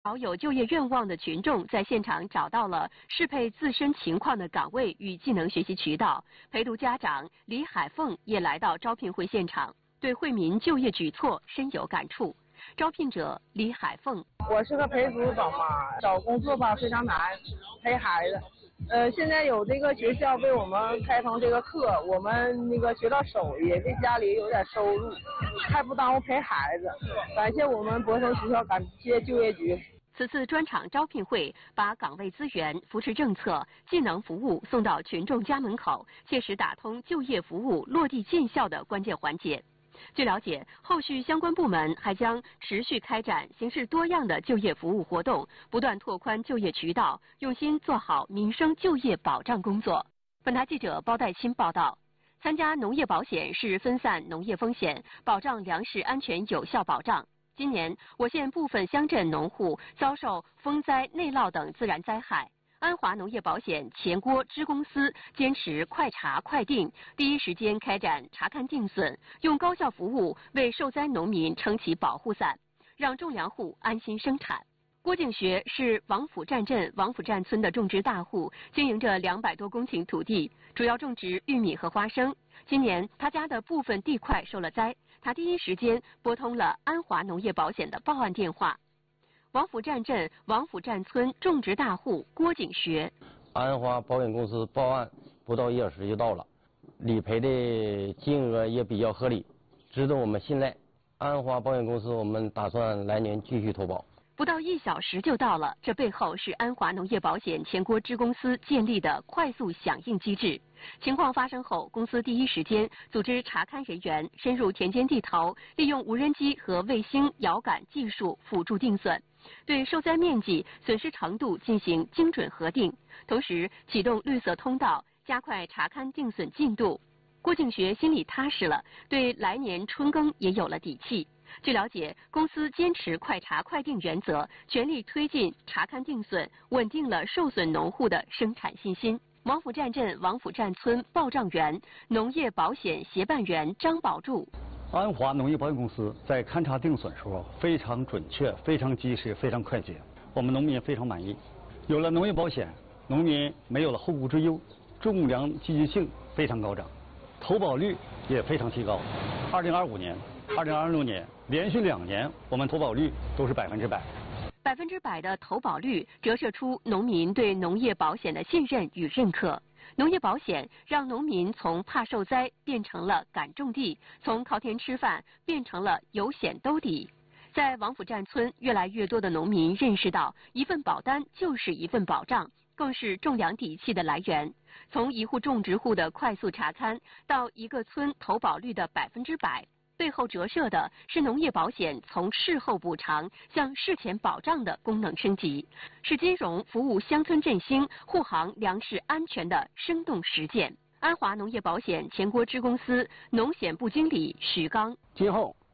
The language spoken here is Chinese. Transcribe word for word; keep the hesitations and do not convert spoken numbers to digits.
少有就业愿望的群众在现场找到了适配自身情况的岗位与技能学习渠道。陪读家长李海凤也来到招聘会现场，对惠民就业举措深有感触。招聘者李海凤： 我是个陪读宝妈，找工作吧非常难，陪孩子。呃，现在有这个学校为我们开通这个课，我们那个学到手艺，为家里有点收入，还不耽误陪孩子。感谢我们博城学校，感谢就业局。 此次专场招聘会把岗位资源、扶持政策、技能服务送到群众家门口，切实打通就业服务落地见效的关键环节。据了解，后续相关部门还将持续开展形式多样的就业服务活动，不断拓宽就业渠道，用心做好民生就业保障工作。本台记者包代钦报道。参加农业保险是分散农业风险，保障粮食安全有效保障。今年，我县部分乡镇农户遭受风灾、内涝等自然灾害。安华农业保险前郭支公司坚持快查快定，第一时间开展查勘定损，用高效服务为受灾农民撑起保护伞，让种粮户安心生产。郭景学是王府站镇王府站村的种植大户，经营着两百多公顷土地，主要种植玉米和花生。今年他家的部分地块受了灾，他第一时间拨通了安华农业保险的报案电话。王府站镇王府站村种植大户郭景学： 安华保险公司报案不到一小时就到了，理赔的金额也比较合理，值得我们信赖。安华保险公司，我们打算来年继续投保。 不到一小时就到了，这背后是安华农业保险前郭支公司建立的快速响应机制。情况发生后，公司第一时间组织查勘人员深入田间地头，利用无人机和卫星遥感技术辅助定损，对受灾面积、损失程度进行精准核定，同时启动绿色通道，加快查勘定损进度。郭景学心里踏实了，对来年春耕也有了底气。据了解，公司坚持快查快定原则，全力推进查勘定损，稳定了受损农户的生产信心。王府站镇王府站村报账员、农业保险协办员张宝柱： 安华农业保险公司在勘查定损时候非常准确、非常及时、非常快捷，我们农民非常满意。有了农业保险，农民没有了后顾之忧，种粮积极性非常高涨，投保率也非常提高。二零二五年、二零二六年连续两年，我们投保率都是百分之百。 百分之百的投保率折射出农民对农业保险的信任与认可。农业保险让农民从怕受灾变成了敢种地，从靠天吃饭变成了有险兜底。在王府站村，越来越多的农民认识到，一份保单就是一份保障，更是种粮底气的来源。从一户种植户的快速查勘，到一个村投保率的百分之百，背后折射的是农业保险从事后补偿向事前保障的功能升级，是金融服务乡村振兴、护航粮食安全的生动实践。安华农业保险前郭支公司农险部经理徐刚： 今后